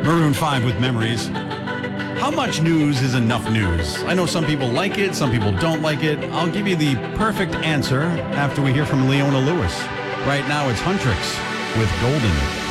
Maroon 5 with Memories. How much news is enough news? I know some people like it, some people don't like it. I'll give you the perfect answer after we hear from Leona Lewis. Right now it's Huntrix with Golden.